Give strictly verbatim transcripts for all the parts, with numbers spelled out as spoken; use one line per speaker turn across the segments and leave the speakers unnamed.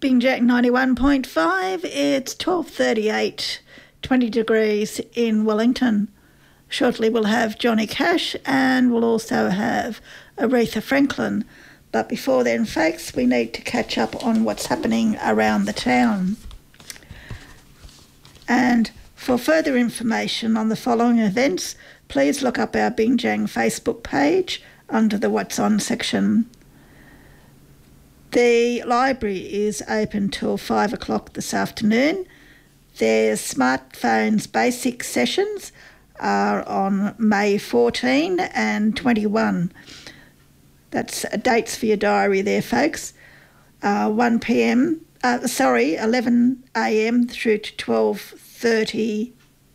Binjak ninety-one point five, it's twelve thirty-eight, twenty degrees in Wellington. Shortly we'll have Johnny Cash and we'll also have Aretha Franklin. But before then, folks, we need to catch up on what's happening around the town. And for further information on the following events, please look up our Binjang Facebook page under the What's On section. The library is open till five o'clock this afternoon. Their smartphones basic sessions are on May fourteenth and twenty-first. That's dates for your diary there, folks. Uh, one p.m, uh, sorry, eleven a.m. through to twelve thirty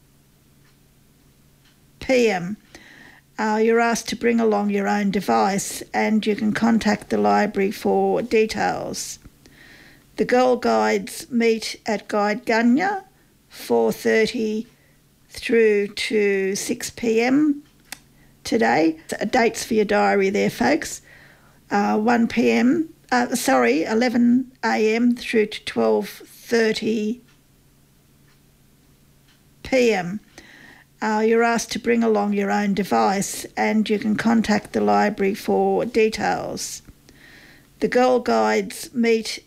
p.m. Uh, you're asked to bring along your own device and you can contact the library for details. The Girl Guides meet at Guide Gunya, four thirty through to six p.m. today. Dates for your diary there, folks. Uh, one p.m, uh, sorry, eleven a.m. through to twelve thirty p.m. Uh, you're asked to bring along your own device and you can contact the library for details. The Girl Guides meet